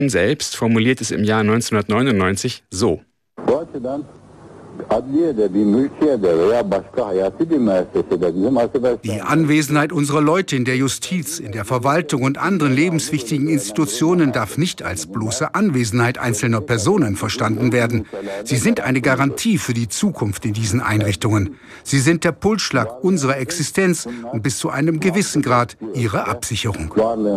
selbst formuliert es im Jahr 1999 so. Die Anwesenheit unserer Leute in der Justiz, in der Verwaltung und anderen lebenswichtigen Institutionen darf nicht als bloße Anwesenheit einzelner Personen verstanden werden. Sie sind eine Garantie für die Zukunft in diesen Einrichtungen. Sie sind der Pulsschlag unserer Existenz und bis zu einem gewissen Grad ihre Absicherung.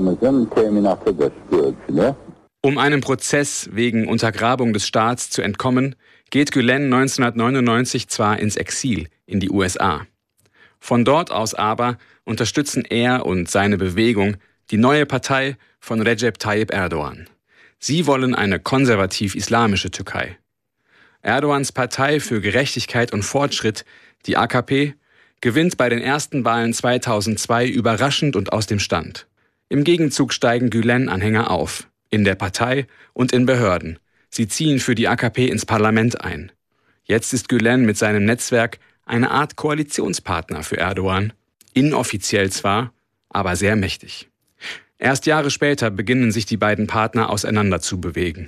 Um einem Prozess wegen Untergrabung des Staats zu entkommen, geht Gülen 1999 zwar ins Exil in die USA. Von dort aus aber unterstützen er und seine Bewegung die neue Partei von Recep Tayyip Erdoğan. Sie wollen eine konservativ-islamische Türkei. Erdogans Partei für Gerechtigkeit und Fortschritt, die AKP, gewinnt bei den ersten Wahlen 2002 überraschend und aus dem Stand. Im Gegenzug steigen Gülen-Anhänger auf, in der Partei und in Behörden. Sie ziehen für die AKP ins Parlament ein. Jetzt ist Gülen mit seinem Netzwerk eine Art Koalitionspartner für Erdoğan. Inoffiziell zwar, aber sehr mächtig. Erst Jahre später beginnen sich die beiden Partner auseinanderzubewegen.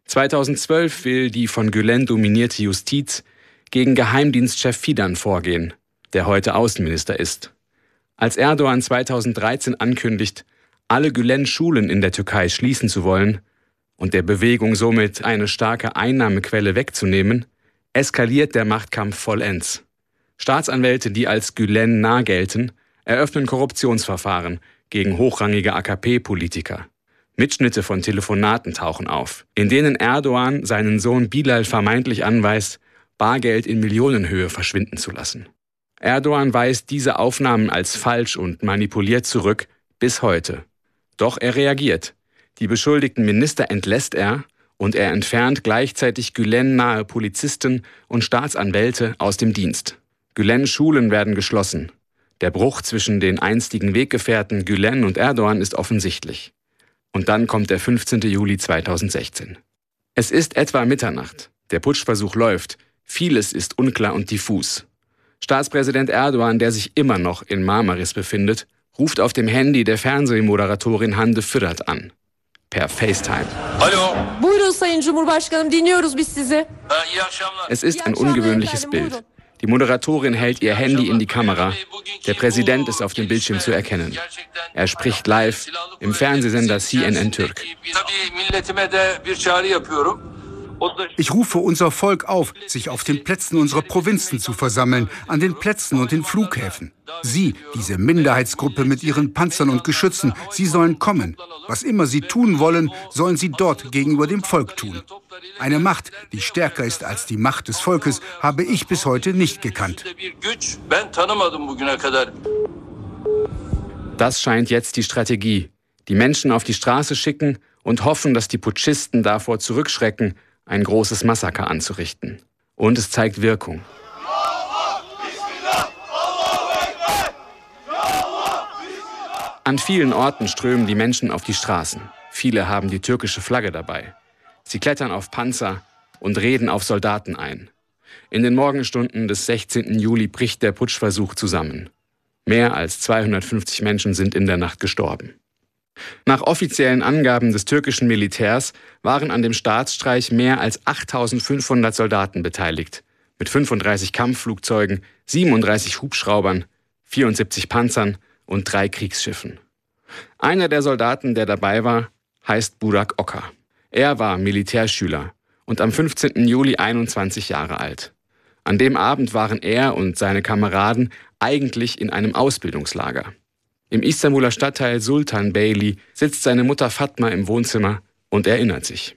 2012 will die von Gülen dominierte Justiz gegen Geheimdienstchef Fidan vorgehen, der heute Außenminister ist. Als Erdoğan 2013 ankündigt, alle Gülen-Schulen in der Türkei schließen zu wollen und der Bewegung somit eine starke Einnahmequelle wegzunehmen, eskaliert der Machtkampf vollends. Staatsanwälte, die als Gülen nah gelten, eröffnen Korruptionsverfahren gegen hochrangige AKP-Politiker. Mitschnitte von Telefonaten tauchen auf, in denen Erdoğan seinen Sohn Bilal vermeintlich anweist, Bargeld in Millionenhöhe verschwinden zu lassen. Erdoğan weist diese Aufnahmen als falsch und manipuliert zurück, bis heute. Doch er reagiert. Die beschuldigten Minister entlässt er und er entfernt gleichzeitig Gülen-nahe Polizisten und Staatsanwälte aus dem Dienst. Gülen-Schulen werden geschlossen. Der Bruch zwischen den einstigen Weggefährten Gülen und Erdoğan ist offensichtlich. Und dann kommt der 15. Juli 2016. Es ist etwa Mitternacht. Der Putschversuch läuft. Vieles ist unklar und diffus. Staatspräsident Erdoğan, der sich immer noch in Marmaris befindet, ruft auf dem Handy der Fernsehmoderatorin Hande Fırat an. Per FaceTime. Hallo. Buyurun Sayın Cumhurbaşkanım, dinliyoruz biz sizi. Es ist ein ungewöhnliches Bild. Die Moderatorin hält ihr Handy in die Kamera. Der Präsident ist auf dem Bildschirm zu erkennen. Er spricht live im Fernsehsender CNN Türk. Ich rufe unser Volk auf, sich auf den Plätzen unserer Provinzen zu versammeln, an den Plätzen und den Flughäfen. Sie, diese Minderheitsgruppe mit ihren Panzern und Geschützen, sie sollen kommen. Was immer sie tun wollen, sollen sie dort gegenüber dem Volk tun. Eine Macht, die stärker ist als die Macht des Volkes, habe ich bis heute nicht gekannt. Das scheint jetzt die Strategie. Die Menschen auf die Straße schicken und hoffen, dass die Putschisten davor zurückschrecken, ein großes Massaker anzurichten. Und es zeigt Wirkung. An vielen Orten strömen die Menschen auf die Straßen. Viele haben die türkische Flagge dabei. Sie klettern auf Panzer und reden auf Soldaten ein. In den Morgenstunden des 16. Juli bricht der Putschversuch zusammen. Mehr als 250 Menschen sind in der Nacht gestorben. Nach offiziellen Angaben des türkischen Militärs waren an dem Staatsstreich mehr als 8.500 Soldaten beteiligt, mit 35 Kampfflugzeugen, 37 Hubschraubern, 74 Panzern und 3 Kriegsschiffen. Einer der Soldaten, der dabei war, heißt Burak Oka. Er war Militärschüler und am 15. Juli 21 Jahre alt. An dem Abend waren er und seine Kameraden eigentlich in einem Ausbildungslager. Im Istanbuler Stadtteil Sultanbeyli sitzt seine Mutter Fatma im Wohnzimmer und erinnert sich.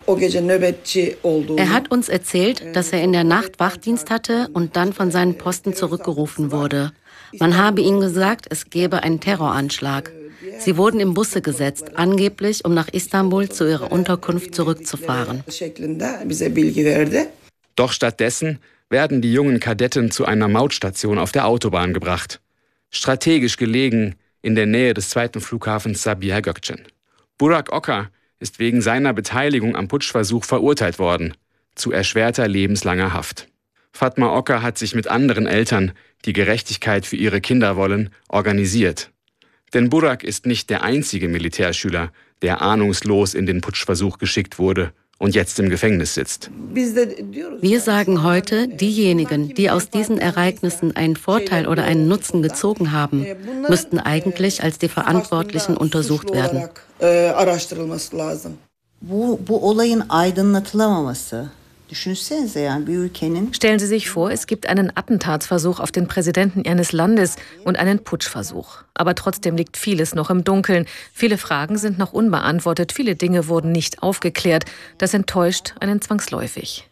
Er hat uns erzählt, dass er in der Nacht Wachdienst hatte und dann von seinen Posten zurückgerufen wurde. Man habe ihm gesagt, es gäbe einen Terroranschlag. Sie wurden in Busse gesetzt, angeblich, um nach Istanbul zu ihrer Unterkunft zurückzufahren. Doch stattdessen werden die jungen Kadetten zu einer Mautstation auf der Autobahn gebracht. Strategisch gelegen in der Nähe des zweiten Flughafens Sabiha Gökçen. Burak Oka ist wegen seiner Beteiligung am Putschversuch verurteilt worden, zu erschwerter lebenslanger Haft. Fatma Oka hat sich mit anderen Eltern, die Gerechtigkeit für ihre Kinder wollen, organisiert. Denn Burak ist nicht der einzige Militärschüler, der ahnungslos in den Putschversuch geschickt wurde und jetzt im Gefängnis sitzt. Wir sagen heute, diejenigen, die aus diesen Ereignissen einen Vorteil oder einen Nutzen gezogen haben, müssten eigentlich als die Verantwortlichen untersucht werden. Stellen Sie sich vor, es gibt einen Attentatsversuch auf den Präsidenten eines Landes und einen Putschversuch. Aber trotzdem liegt vieles noch im Dunkeln. Viele Fragen sind noch unbeantwortet, viele Dinge wurden nicht aufgeklärt. Das enttäuscht einen zwangsläufig.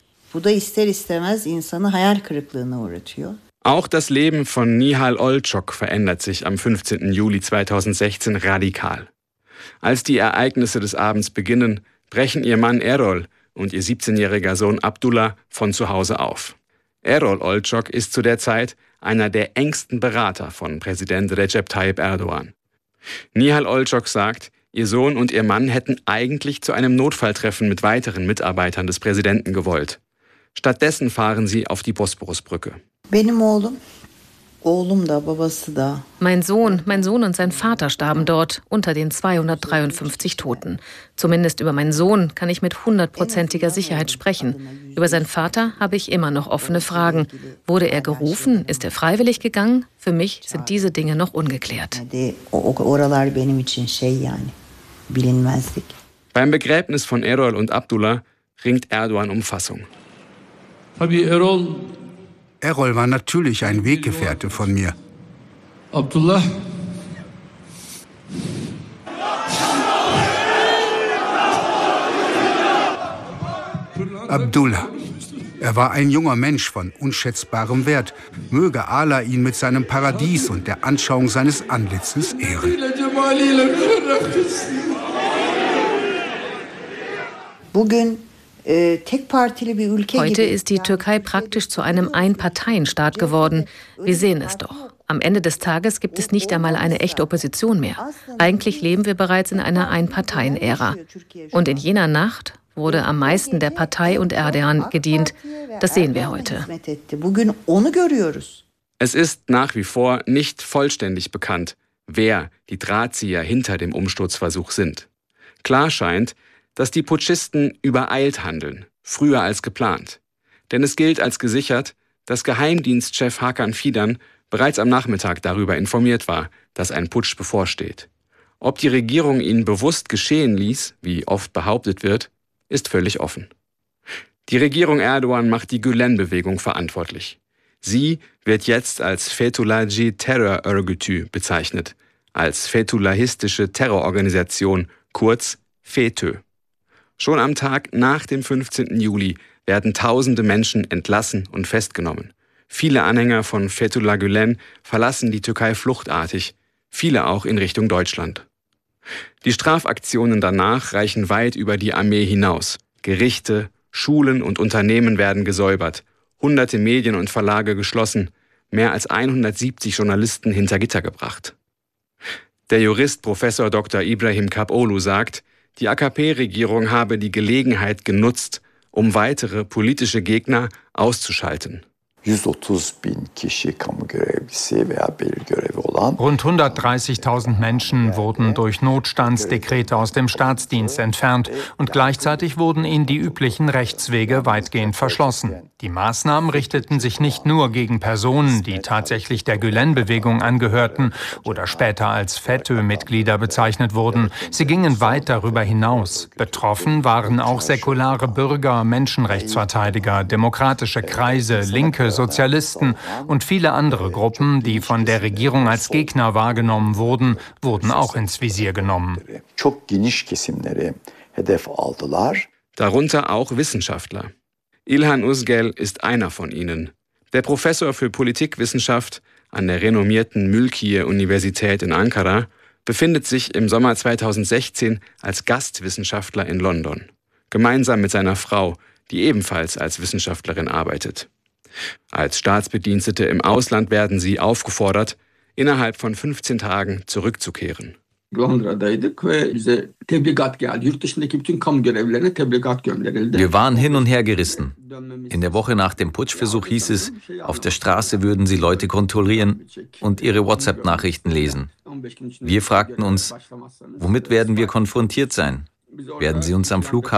Auch das Leben von Nihal Olcok verändert sich am 15. Juli 2016 radikal. Als die Ereignisse des Abends beginnen, brechen ihr Mann Erol und ihr 17-jähriger Sohn Abdullah von zu Hause auf. Erol Olcok ist zu der Zeit einer der engsten Berater von Präsident Recep Tayyip Erdogan. Nihal Olcok sagt, ihr Sohn und ihr Mann hätten eigentlich zu einem Notfalltreffen mit weiteren Mitarbeitern des Präsidenten gewollt. Stattdessen fahren sie auf die Bosporusbrücke. Mein Sohn und sein Vater starben dort unter den 253 Toten. Zumindest über meinen Sohn kann ich mit 100%iger Sicherheit sprechen. Über seinen Vater habe ich immer noch offene Fragen. Wurde er gerufen? Ist er freiwillig gegangen? Für mich sind diese Dinge noch ungeklärt. Beim Begräbnis von Erol und Abdullah ringt Erdogan um Fassung. Erol war natürlich ein Weggefährte von mir. Abdullah. Abdullah. Er war ein junger Mensch von unschätzbarem Wert. Möge Allah ihn mit seinem Paradies und der Anschauung seines Anlitzes ehren. Heute ist die Türkei praktisch zu einem Einparteienstaat geworden. Wir sehen es doch. Am Ende des Tages gibt es nicht einmal eine echte Opposition mehr. Eigentlich leben wir bereits in einer Einparteien-Ära. Und in jener Nacht wurde am meisten der Partei und Erdogan gedient. Das sehen wir heute. Es ist nach wie vor nicht vollständig bekannt, wer die Drahtzieher hinter dem Umsturzversuch sind. Klar scheint, dass die Putschisten übereilt handeln, früher als geplant. Denn es gilt als gesichert, dass Geheimdienstchef Hakan Fidan bereits am Nachmittag darüber informiert war, dass ein Putsch bevorsteht. Ob die Regierung ihn bewusst geschehen ließ, wie oft behauptet wird, ist völlig offen. Die Regierung Erdogan macht die Gülen-Bewegung verantwortlich. Sie wird jetzt als Fethullahçı Terör Örgütü bezeichnet, als fethullahistische Terrororganisation, kurz FETÖ. Schon am Tag nach dem 15. Juli werden tausende Menschen entlassen und festgenommen. Viele Anhänger von Fethullah Gülen verlassen die Türkei fluchtartig, viele auch in Richtung Deutschland. Die Strafaktionen danach reichen weit über die Armee hinaus. Gerichte, Schulen und Unternehmen werden gesäubert, hunderte Medien und Verlage geschlossen, mehr als 170 Journalisten hinter Gitter gebracht. Der Jurist Professor Dr. Ibrahim Kapolu sagt, die AKP-Regierung habe die Gelegenheit genutzt, um weitere politische Gegner auszuschalten. Rund 130.000 Menschen wurden durch Notstandsdekrete aus dem Staatsdienst entfernt und gleichzeitig wurden ihnen die üblichen Rechtswege weitgehend verschlossen. Die Maßnahmen richteten sich nicht nur gegen Personen, die tatsächlich der Gülen-Bewegung angehörten oder später als FETÖ-Mitglieder bezeichnet wurden. Sie gingen weit darüber hinaus. Betroffen waren auch säkulare Bürger, Menschenrechtsverteidiger, demokratische Kreise, Linke, Sozialisten und viele andere Gruppen, die von der Regierung als Gegner wahrgenommen wurden, wurden auch ins Visier genommen. Darunter auch Wissenschaftler. İlhan Uzgel ist einer von ihnen. Der Professor für Politikwissenschaft an der renommierten Mülkiye-Universität in Ankara befindet sich im Sommer 2016 als Gastwissenschaftler in London, gemeinsam mit seiner Frau, die ebenfalls als Wissenschaftlerin arbeitet. Als Staatsbedienstete im Ausland werden sie aufgefordert, innerhalb von 15 Tagen zurückzukehren. Wir waren hin und her gerissen. In der Woche nach dem Putschversuch hieß es, auf der Straße würden sie Leute kontrollieren und ihre WhatsApp-Nachrichten lesen. Wir fragten uns, womit werden wir konfrontiert sein? Werden sie uns am Flughafen